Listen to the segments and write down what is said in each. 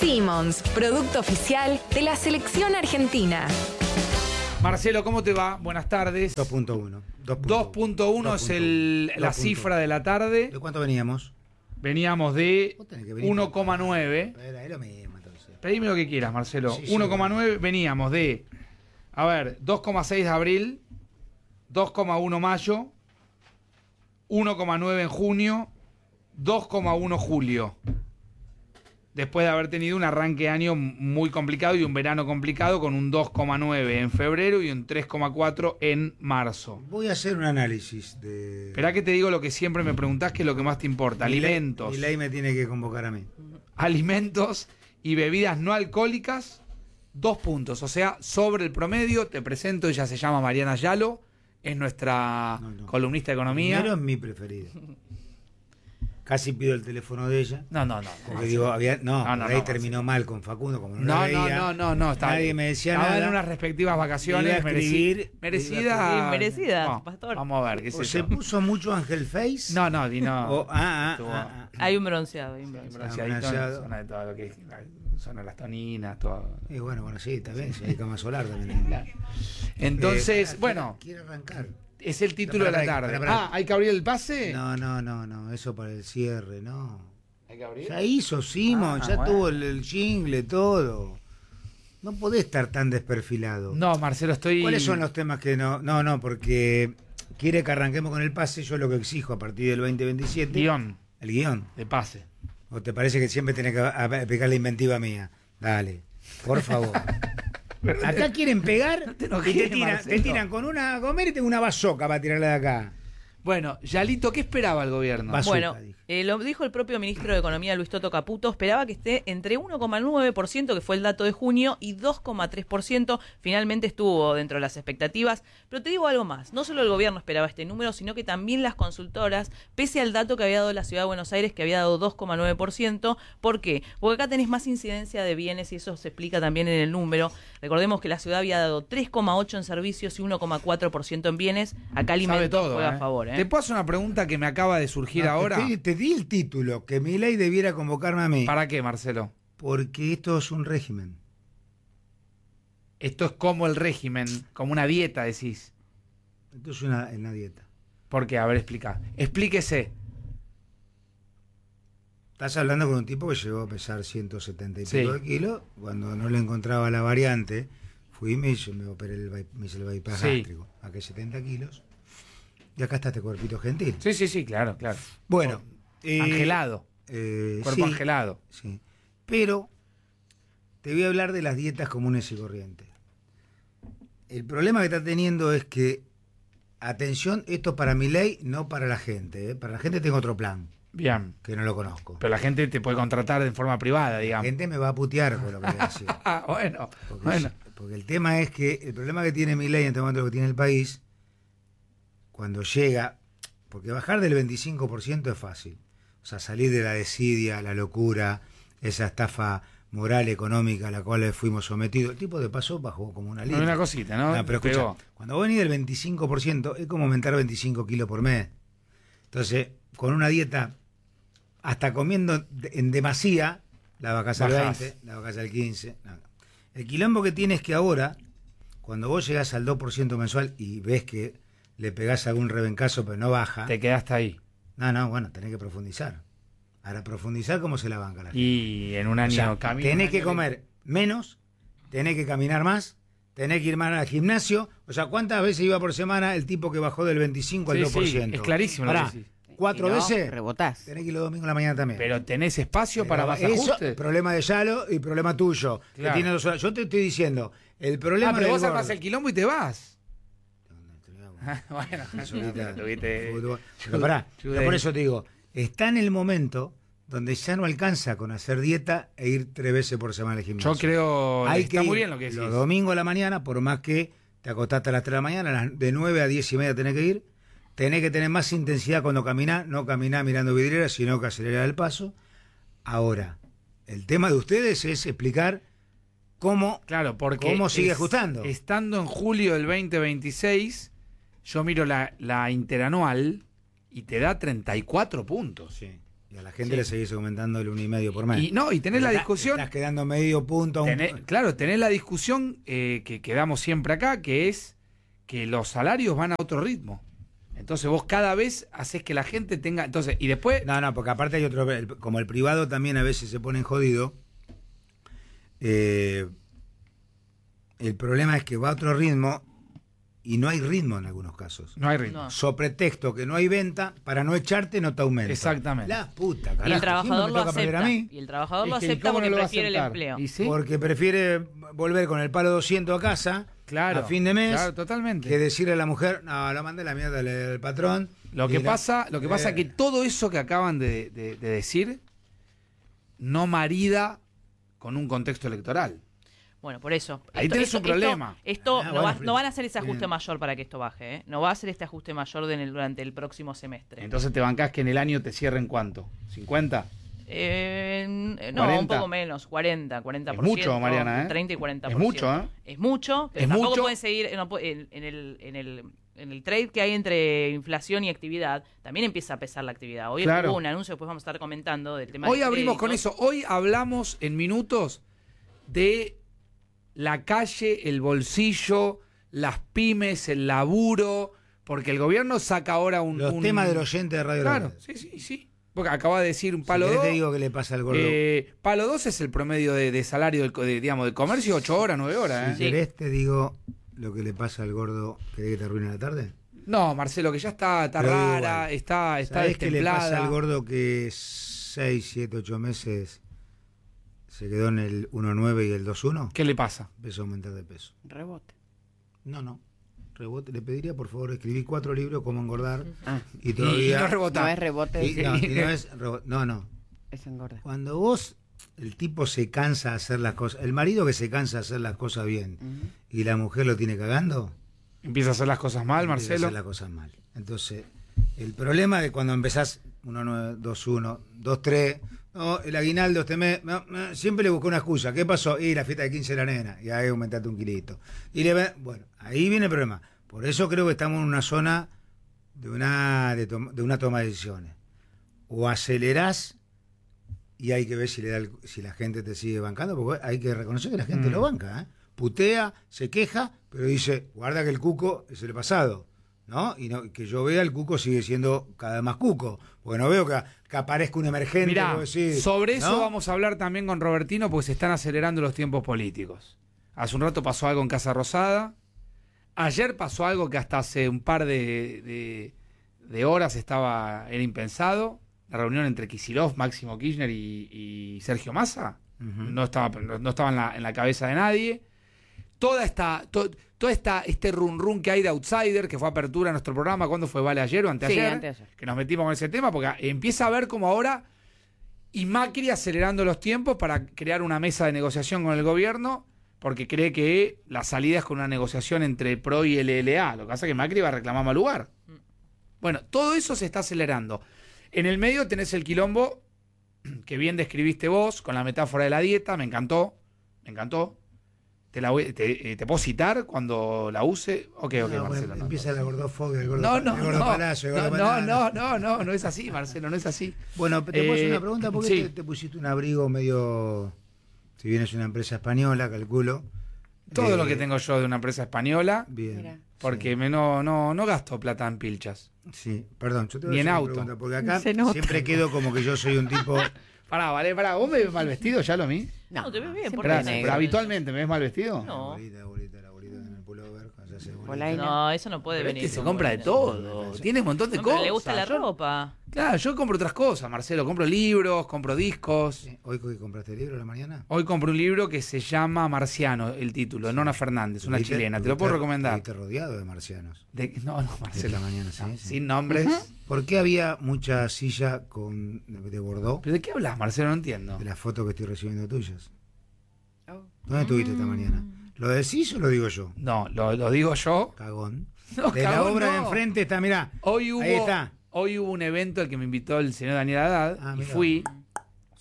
Simmons, producto oficial de la selección argentina. Marcelo, ¿cómo te va? Buenas tardes. 2.1. 2.1 es la cifra de la tarde. ¿De cuánto veníamos? Veníamos de Vos tenés que venir 1,9. Era lo mismo, entonces. Pedime lo que quieras, Marcelo. Sí, sí, 1,9. Veníamos de, 2,6 de abril, 2,1 mayo, 1,9 en junio, 2,1 julio. Después de haber tenido un arranque de año muy complicado y un verano complicado, con un 2,9 en febrero y un 3,4 en marzo. Voy a hacer un análisis de... Esperá que te digo lo que siempre me preguntás, que es lo que más te importa. Alimentos. Mi ley me tiene que convocar a mí. Alimentos y bebidas no alcohólicas, 2 puntos. O sea, sobre el promedio. Te presento, ella se llama Mariana Yalo, es nuestra columnista de economía. Primero es mi preferida. Casi pido el teléfono de ella. No. Porque digo, ahí terminó mal con Facundo, como no la veía. No. Nadie me decía estaba nada. en unas respectivas vacaciones. Merecida. Pastor. Vamos a ver, ¿qué es ¿O eso? se puso mucho Ángel Face? No. Hay un bronceado. Bronceadito, zona de todo lo que son las toninas, todo. Y bueno, sí, está bien. Si hay cama solar también. Entonces, bueno. Quiero arrancar. Es el título de la tarde. ¿Hay que abrir el pase? No, eso para el cierre, no. ¿Hay que abrir? Ya hizo Simon, tuvo el jingle, todo. No podés estar tan desperfilado. No, Marcelo, ¿Cuáles son los temas que no? No, porque quiere que arranquemos con el pase, yo lo que exijo a partir del 2027. El guión. De pase. ¿O te parece que siempre tenés que aplicar la inventiva mía? Dale, por favor. Acá quieren pegar y te tiran con una comer y tengo una bazooka para tirarla de acá. Bueno, Yalito, ¿qué esperaba el gobierno? Bueno, lo dijo el propio ministro de Economía, Luis Toto Caputo, esperaba que esté entre 1,9%, que fue el dato de junio, y 2,3%. Finalmente estuvo dentro de las expectativas. Pero te digo algo más, no solo el gobierno esperaba este número, sino que también las consultoras, pese al dato que había dado la Ciudad de Buenos Aires, que había dado 2,9%. ¿Por qué? Porque acá tenés más incidencia de bienes y eso se explica también en el número. Recordemos que la ciudad había dado 3,8% en servicios y 1,4% en bienes. Acá alimentos juega a favor. ¿Te puedo hacer una pregunta que me acaba de surgir ahora? Te di el título, que mi ley debiera convocarme a mí. ¿Para qué, Marcelo? Porque esto es un régimen. Esto es como el régimen, como una dieta, decís. Esto es una dieta. ¿Por qué? A ver, explíquese. Estás hablando con un tipo que llegó a pesar 170 y pico de kilos. Cuando no le encontraba la variante, fui y me hice el bypass gástrico. A que 70 kilos. Y acá está este cuerpito gentil. Sí, claro. Bueno. Angelado. Cuerpo angelado. Sí. Pero te voy a hablar de las dietas comunes y corrientes. El problema que está teniendo es que, atención, esto para mi ley, no para la gente. Para la gente tengo otro plan. Bien. Que no lo conozco. Pero la gente te puede contratar de forma privada, digamos. La gente me va a putear con lo que voy a decir. Bueno. Porque el tema es que el problema que tiene mi ley en este momento, lo que tiene el país, cuando llega, porque bajar del 25% es fácil, o sea, salir de la desidia, la locura, esa estafa moral, económica a la cual fuimos sometidos. El tipo de paso bajó como una línea. Una cosita, ¿no? Pero escucha, cuando vos venís del 25%, es como aumentar 25 kilos por mes. Entonces, con una dieta, hasta comiendo en demasía, la bajás al 20, la bajás al 15. No. El quilombo que tienes es que ahora, cuando vos llegás al 2% mensual y ves que le pegás algún rebencazo pero no baja, te quedaste ahí. Bueno, tenés que profundizar. Ahora, profundizar, ¿cómo se la banca la gente? Y en un año tenés que comer menos, tenés que caminar más, tenés que ir más al gimnasio. O sea, ¿cuántas veces iba por semana el tipo que bajó del 25 al 2%? Sí, es clarísimo. Pará, 4 veces rebotás. Tenés que ir los domingos a la mañana también. Pero tenés espacio para más ajustes. Problema de Yalo y problema tuyo. Claro. Que tiene 2 horas. Yo te estoy diciendo, el problema pero vos gordo, armás el quilombo y te vas. Bueno, pero pará, por eso te digo, está en el momento donde ya no alcanza con hacer dieta e ir 3 veces por semana al gimnasio. Yo creo que está muy bien lo que decís. Los domingos a la mañana, por más que te acostaste a las 3 de la mañana, de 9 a 10 y media tenés que ir. Tenés que tener más intensidad cuando caminás, no caminás mirando vidrieras, sino que acelerar el paso. Ahora, el tema de ustedes es explicar cómo sigue ajustando. Estando en julio del 2026, yo miro la interanual y te da 34 puntos. Sí. Y a la gente le seguís aumentando el 1,5 por mes. Y tenés la discusión. Estás quedando medio punto. Claro, tenés la discusión que damos siempre acá, que es que los salarios van a otro ritmo. Entonces vos cada vez haces que la gente tenga... Entonces, y después... No, porque aparte hay otro... Como el privado también a veces se pone jodido, el problema es que va a otro ritmo y no hay ritmo en algunos casos. No hay ritmo. No. So pretexto que no hay venta, para no echarte no te aumenta. Exactamente. La puta, carajo. Y el trabajador siempre me lo toca perder a acepta. mí. Y el trabajador lo Es que, acepta ¿cómo porque no lo va a prefiere el aceptar? empleo. ¿Y sí? Porque prefiere volver con el palo 200 a casa Claro, a fin de mes claro, totalmente. que decirle a la mujer, no, lo mandé la mierda al patrón. Lo que pasa es que todo eso que acaban de decir no marida con un contexto electoral. Bueno, por eso. Ahí tenés un problema. Esto no, bueno, no van a hacer ese ajuste bien. mayor para que esto baje, ¿eh? No va a hacer este ajuste mayor durante el próximo semestre. Entonces te bancás que en el año te cierren ¿cuánto? ¿50? No, 40. un poco menos, 40%. Es mucho, Mariana, ¿eh? 30 y 40%. Es mucho, ¿eh? Es mucho, pero Es tampoco mucho. pueden seguir en el trade que hay entre inflación y actividad, también empieza a pesar la actividad. Hoy Claro. hubo un anuncio, después vamos a estar comentando del tema Hoy de abrimos con créditos. eso. Hoy hablamos en minutos de la calle, el bolsillo, las pymes, el laburo, porque el gobierno saca ahora Los temas del oyente de Radio La Claro, Red. sí. Porque acaba de decir un palo Si querés 2. te digo qué le pasa al gordo. Palo 2 es el promedio de salario del comercio, 8 horas, 9 horas. Si querés te digo lo que le pasa al gordo. ¿Querés que te arruine la tarde? No, Marcelo, que ya está Pero digo rara, igual. está ¿Sabés qué le pasa destemplada. al gordo que 6, 7, 8 meses se quedó en el 1,9 y el 2,1? ¿Qué le pasa? Empezó a aumentar de peso. Rebote. No. Rebote. Le pediría, por favor, escribí 4 libros, Cómo engordar. Ah, Y Y todavía... no rebota. no es rebote, y no, y no es no. es engorda. Cuando vos, el tipo se cansa de hacer las cosas, el marido que se cansa de hacer las cosas bien y la mujer lo tiene cagando, Empieza a hacer las cosas mal, empieza a Marcelo. hacer las cosas mal. Entonces, el problema de cuando empezás 1,9, 2,1, 2,3, no, el aguinaldo este mes, siempre le buscó una excusa. ¿Qué pasó? Y la fiesta de 15 de la nena, y ahí aumentaste un kilito. Bueno, ahí viene el problema. Por eso creo que estamos en una zona de una toma de decisiones. O acelerás y hay que ver si la gente te sigue bancando, porque hay que reconocer que la gente lo banca, ¿eh? Putea, se queja, pero dice, guarda que el cuco es el pasado, ¿no? Y que yo vea el cuco sigue siendo cada vez más cuco, porque no veo que aparezca un emergente. Mirá, vos decís, sobre eso ¿no? vamos a hablar también con Robertino, porque se están acelerando los tiempos políticos. Hace un rato pasó algo en Casa Rosada. Ayer pasó algo que hasta hace un par de horas era impensado. La reunión entre Kicillof, Máximo Kirchner y Sergio Massa no estaba en la cabeza de nadie. Este run que hay de outsider, que fue apertura a nuestro programa, ¿cuándo fue? ¿Vale ayer o anteayer? Sí, anteayer. Que nos metimos con ese tema, porque empieza a ver como ahora y Macri acelerando los tiempos para crear una mesa de negociación con el gobierno, porque cree que la salida es con una negociación entre PRO y LLA. Lo que pasa es que Macri va a reclamar mal lugar. Bueno, todo eso se está acelerando. En el medio tenés el quilombo que bien describiste vos, con la metáfora de la dieta, me encantó. ¿Te puedo citar cuando la use? Ok, No, Marcelo. bueno, empieza la gordofobia, el gordo, No, el gordo palacio, el gordo banana. no es así, Marcelo, no es así. Bueno, te puedo hacer una pregunta, ¿por qué sí. te pusiste un abrigo medio, si bien es una empresa española, calculo? Todo lo que tengo yo de una empresa española, Bien. Mira. porque no gasto plata en pilchas. Sí, perdón, yo te voy Ni a en hacer una auto. pregunta, porque acá Se nota. siempre quedo como que yo soy un tipo... Pará, ¿vos me ves mal vestido ya lo mí? No, te ves bien, siempre ¿por qué? Gracias, negro. pero habitualmente me ves mal vestido. No. La bolita en el pullover, cuando se hace bolita. Polaina. No, eso no puede Pero venir. este se con compra de bolina. todo, tiene un montón de No, pero cosas. le gusta la Yo- ropa. Claro, yo compro otras cosas, Marcelo, compro libros, compro discos. ¿Hoy que compraste el libro a la mañana? Hoy compré un libro que se llama Marciano, el título, de Nona Fernández, una ¿Viste? chilena. Te lo puedo recomendar. Estuviste rodeado de marcianos. No, Marcelo. Esta mañana, sí, No, sí. sin nombres. ¿Por qué había mucha silla de Bordeaux ¿Pero de qué hablas, Marcelo? No entiendo. de las fotos que estoy recibiendo tuyas? Oh. ¿Dónde estuviste esta mañana? ¿Lo decís o lo digo yo? No, lo digo yo. Cagón. No, de la cagón, obra no. de enfrente está, mirá. Hoy Ahí está. hubo un evento al que me invitó el señor Daniel Haddad Ah, y mirá. fui. Sí.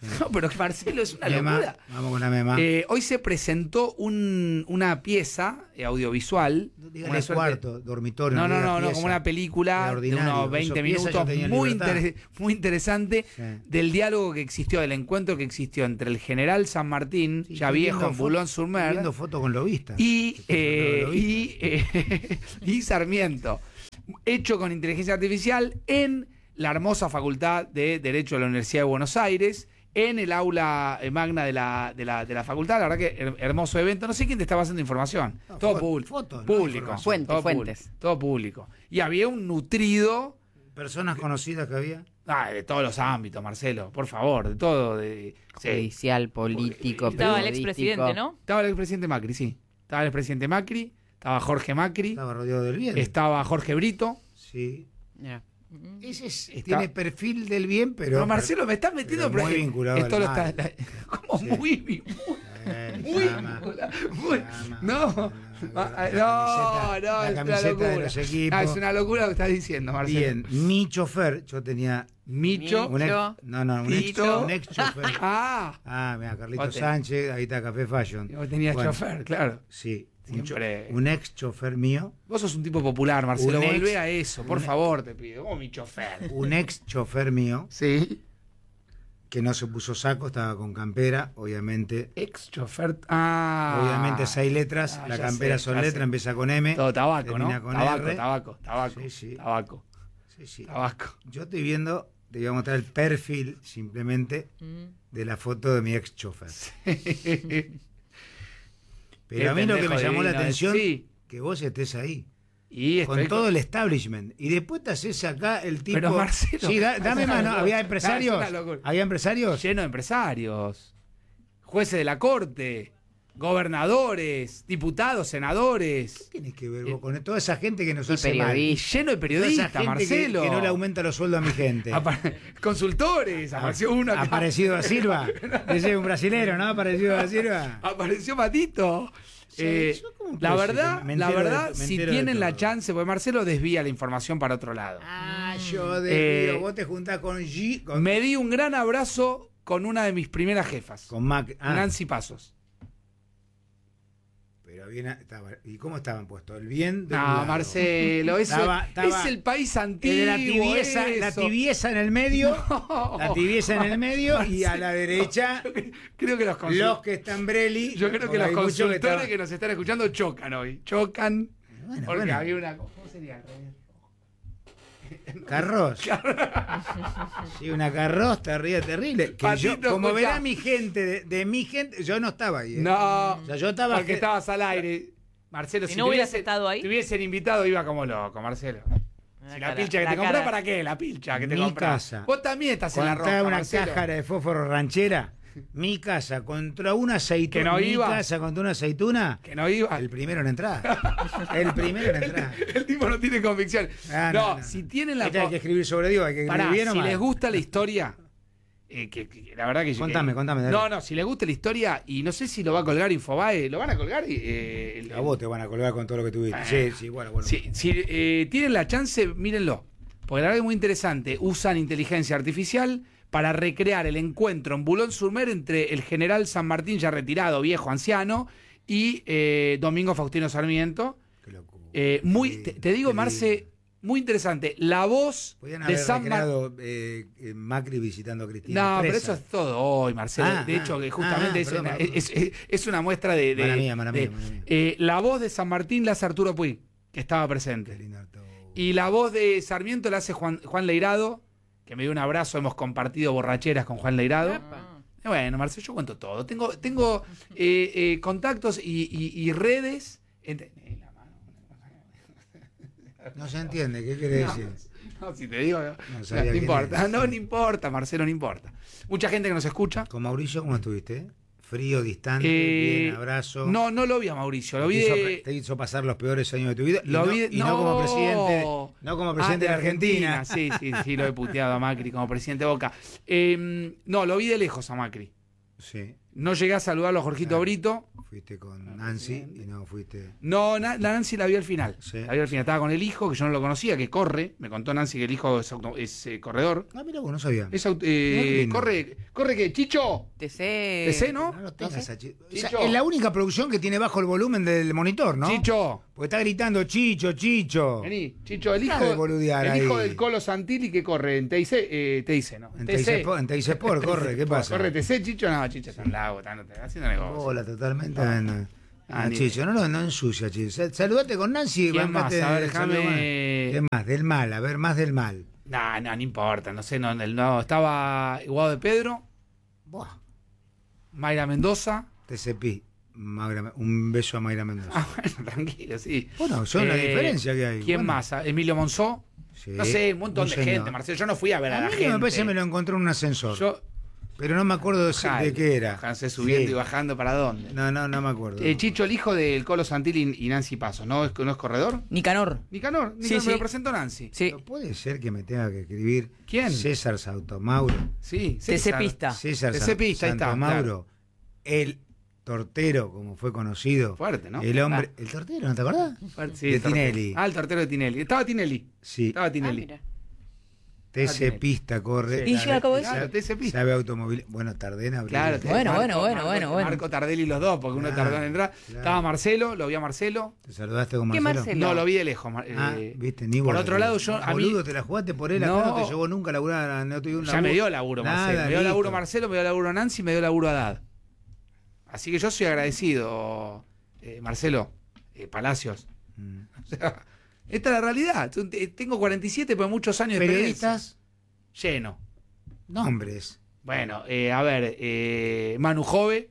No, pero Marcelo es una Mema, locura. vamos con la mema. Hoy se presentó una pieza audiovisual. No digas una el suerte- cuarto, dormitorio. No, digas como pieza. una película Era de ordinario, unos eso 20 pieza minutos, yo tenía muy, libertad. muy interesante, Sí. del diálogo que existió, del encuentro que existió entre el general San Martín, Sí, ya estoy viejo, viendo en foto- Boulogne-sur-Mer, viendo fotos con lobistas. y, Lobistas. y Sarmiento, hecho con inteligencia artificial en la hermosa Facultad de Derecho de la Universidad de Buenos Aires, en el aula magna de la facultad. La verdad que hermoso evento. No sé quién te estaba haciendo información. No, Todo fotos, no público. información. Todo Fuentes. público, todo público. Y había un nutrido Personas conocidas que había. de todos los ámbitos, Marcelo, por favor, de todo. Sí. Judicial, político, Estaba el periodístico. expresidente, ¿no? Estaba el expresidente Macri, sí. Estaba el expresidente Macri, estaba Jorge Macri, Estaba rodeado del bien. estaba Jorge Brito. Sí. Mira. Ese es, Está- tiene perfil del bien, pero. Pero Marcelo, me estás metiendo pero muy vinculado esto al lo mal. está como Sí. muy muy Llama, muy llama, no la es una camiseta de locura. los equipos. Es una locura lo que estás diciendo, Marcelo. Bien, mi chofer, yo tenía Micho. un ex, Micho. un ex chofer. Mira, Carlitos Vos tenés- Sánchez, ahí está Café Fashion. Vos tenías Bueno, chofer, claro. Sí, Siempre. un ex chofer mío, Vos sos un tipo popular, Marcelo. Un ex- Volvé a eso, por un- favor, te pido. Como mi chofer. un ex chofer mío, Sí. que no se puso saco, estaba con campera, obviamente. Ex chofer. Obviamente 6 letras, Ah, la ya campera sé, son ya letras, sé. empieza con M. Todo tabaco, termina ¿no? con Tabaco, R. tabaco. Sí, sí. Tabaco. Sí, sí. Tabaco. Yo estoy viendo, te voy a mostrar el perfil simplemente de la foto de mi ex chofer. Pero a mí lo que me llamó la atención, Sí. que vos estés ahí. Y Con estoy todo el establishment. Y después te haces acá el tipo. Pero, Marcelo, Sí, dame es una mano. locura. ¿Había Es empresarios? una locura. ¿Había empresarios? lleno de empresarios, jueces de la corte, gobernadores, diputados, senadores. ¿Qué tenés que ver vos con toda esa gente que nos Y hace mal? Y periodistas. lleno de Toda esa periodistas, gente Marcelo. que no le aumenta los sueldos a mi gente. Consultores, apareció uno acá. Aparecido a Silva. Ese es un brasilero, ¿no? Aparecido a Silva. Apareció Matito. Sí, yo como La que verdad, me la entero de- verdad, me si entero de tienen la todo. chance, porque Marcelo desvía la información para otro lado. Yo desvío. Eh, Vos te juntás con G. Con, Me di un gran abrazo con una de mis primeras jefas, con Mac. Nancy Pasos. Pero bien. ¿Y cómo estaban puestos? El bien de un No, lado. Marcelo, Estaba- es el país antiguo. El de la eso. tibieza en el medio. No. La tibieza en el medio. Y a la derecha, Creo que los los que están Breli. Yo creo que porque los hay muchos consultores que, estaban- nos están escuchando chocan hoy. Chocan. Bueno, Porque bueno. había una. ¿Cómo sería? Carroz. Sí, una carroz terrible. Que yo, Patito, como escuchá. verá mi gente, de mi gente, yo no estaba ahí. ¿eh? No. O sea, yo estaba. Porque estabas al aire. Marcelo, Si no hubieras estado ahí. Te hubiesen invitado, iba como loco, Marcelo. Si la pilcha que te comprás, ¿para qué? La pilcha que te Mi comprás. casa. Vos también estás en la Contra roja, una Marcelo. cájara de fósforo ranchera. Mi casa contra una aceituna. Que no mi iba. casa contra una aceituna. Que no iba. El primero en entrar. El primero en entrar. El tipo no tiene convicción. Ah, no, si tienen la. Ahí hay que escribir sobre Dios, hay que escribir Pará, bien o si mal. les gusta la historia, que la verdad que yo. Contame, dale. No, si les gusta la historia, y no sé si lo va a colgar Infobae, lo van a colgar. A vos te van a colgar con todo lo que tuviste. Sí, bueno. Si tienen la chance, mírenlo. Porque la verdad es muy interesante. Usan inteligencia artificial para recrear el encuentro en Boulogne-sur-Mer entre el general San Martín, ya retirado, viejo, anciano, y Domingo Faustino Sarmiento. Qué locura. Te digo, Marce, muy interesante. La voz Podían de haber San Martín. recreado Macri visitando a Cristina. No, pero presa. eso es todo hoy, Marcelo. De hecho, que justamente perdón. es una muestra de. Mala mía. La voz de San Martín la hace Arturo Puig, que estaba presente. Qué lindo todo. Y la voz de Sarmiento la hace Juan Leirado, que me dio un abrazo, hemos compartido borracheras con Juan Leirado. Y bueno, Marcelo, yo cuento todo. Tengo contactos y redes. No se entiende, ¿qué quiere decir? No, si te digo, No sabía quién importa. era. No importa, Marcelo, no importa. Mucha gente que nos escucha. Con Mauricio, ¿cómo estuviste? Frío, distante, bien, abrazo. No lo vi a Mauricio, lo vi Te hizo pasar los peores años de tu vida. Lo vi y no como presidente, no como presidente de Argentina. Sí, lo he puteado a Macri como presidente de Boca. No, lo vi de lejos a Macri. Sí. No llegué a saludarlo a Jorgito Claro. Brito, fuiste con Nancy y no fuiste... No, la Nancy la vi al final. Sí. La vi al final. Estaba con el hijo, que yo no lo conocía, que corre. Me contó Nancy que el hijo es corredor. Ah, mira, vos no sabía. Es qué lindo. corre que Chicho. TC. ¿no? No lo tengas a Chicho. O sea, Chicho. es la única producción que tiene bajo el volumen del monitor, ¿no? Chicho. Porque está gritando Chicho, Chicho. Vení, Chicho, el Dejá de hijo, boludear el hijo ahí. del Colo Santilli que corre en TIC, ¿no? En TIC Sport, corre, ¿qué pasa? Corre TC, Chicho, no, Chicho está en lago, está haciendo negocio. Hola, totalmente. Ni- Chicho, no ensucia, Chicho. Saludate con Nancy. ¿Quién más? bancate A ver, el saludo déjame- más. ¿Qué más? Del mal, a ver, más del mal. No importa, no sé, no, estaba Guado de Pedro, Buah. Mayra Mendoza. TCP. Un beso a Mayra Mendoza. Ah, bueno, tranquilo, sí. Bueno, son la diferencia que hay. ¿Quién Bueno. más? Emilio Monzó. Sí, No sé, un montón de señor. gente, Marcelo. Yo no fui a ver a A la mí gente. me parece que me lo encontré en un ascensor. Yo, Pero no me acuerdo de qué era. Janse subiendo Sí. y bajando, ¿para dónde? No me acuerdo. Chicho, el hijo del Colo Santilli y Nancy Paso, ¿no es corredor? Nicanor. Nicanor, Sí, me sí. lo presentó Nancy. Sí. Pero puede ser que me tenga que escribir ¿Quién? César Sautomauro. Sí, TC Pista. César TC Pista, ahí está, Sautomauro, el tortero, como fue conocido. Fuerte, ¿no? El hombre. ¿El tortero, no te acordás? Sí, de el tortero. Tinelli. Ah, el tortero de Tinelli. Estaba Tinelli. Sí. Estaba Ah, Tinelli. mira. TC Pista corre. Sí. ¿Y llega como eso? Claro, TC Pista. Sabe automóvil. Bueno, tardé en abrir. Claro, Bueno, Marco, bueno. Marco Tardelli los dos, porque uno Claro, tardó en entrar. claro. Estaba Marcelo, lo vi a Marcelo. ¿Te saludaste con ¿Qué Marcelo? Marcelo? No, lo vi de lejos. Viste, ni por bola, otro lado, yo a mí Boludo, te la jugaste por él, acá No. no te llevó nunca a laburar, no tuve un ya me dio laburo Nada, Marcelo. Me dio laburo listo. Marcelo, me dio laburo Nancy, me dio laburo Haddad. Así que yo soy agradecido, Marcelo, Palacios. Mm. O sea, esta es la realidad. Tengo 47, pero muchos años de experiencia. Periodistas, Lleno. nombres. Bueno, a ver, Manu Jove,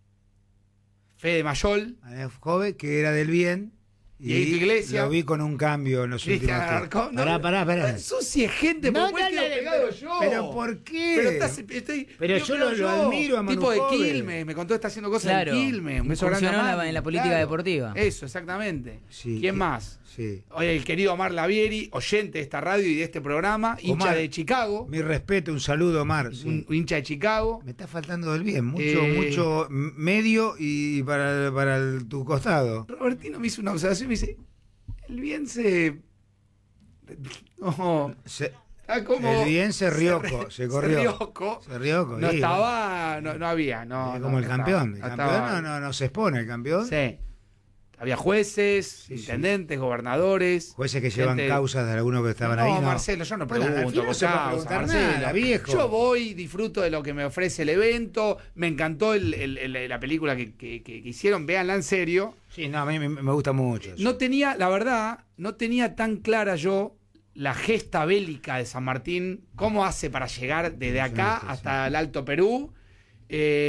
Fede Mayol, Joven, que era del bien. Dieguito Iglesias. Lo vi con un cambio en los Cristian últimos Alarcón. tiempos. Pará. Ensucie gente, No, porque no, quedo no, pegado yo. ¿Pero por qué? Pero Pero yo lo admiro a Manu tipo de Jove. Quilmes, me contó que está haciendo cosas Claro. en Quilmes. Un beso grande a Incursionó Manu, en la política deportiva. Eso, exactamente. Sí, ¿Quién que- más? Sí. Oye, el querido Omar Lavieri, oyente de esta radio y de este programa, hincha Omar, de Chicago. Mi respeto, un saludo, Omar. Sí. Un hincha de Chicago. Me está faltando del bien, mucho Eh, medio y para tu costado. Robertino me hizo una observación y me dice, el bien se... No, está como... El bien se rioco, se corrió. Se Se rioco, No sí. estaba, no había, no. Como el no campeón. estaba. El No campeón estaba. no se expone, el campeón. Sí. Había jueces, Sí, intendentes, gobernadores. Jueces que llevan gente- causas de algunos que estaban no, ahí. No, Marcelo, yo no Bueno, al pregunto final no por se puede causa, preguntar Marcelo. nada, viejo. Yo voy, disfruto de lo que me ofrece el evento. Me encantó la película que hicieron, véanla en serio. Sí, no, a mí me gusta mucho. eso. No tenía, la verdad, no tenía tan clara yo la gesta bélica de San Martín, cómo hace para llegar desde acá Sí, sí, hasta el Alto Perú.